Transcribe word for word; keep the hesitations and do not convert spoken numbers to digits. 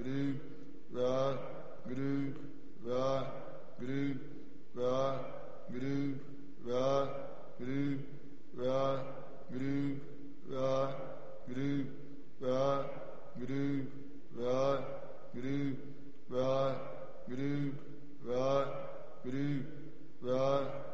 Guru, Ra, Guru, Ra, Guru, Ra, Guru, Ra, Guru, Ra, Guru, Ra, Guru, Ra, Guru, Ra, Guru, Ra, Guru, Ra, Guru, Ra,